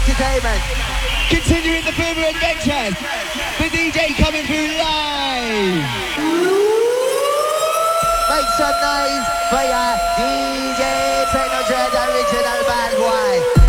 Entertainment. Continuing the Boomer Adventures. The DJ coming through live. Make some noise for your DJ Techno Dread Original Bad Boy.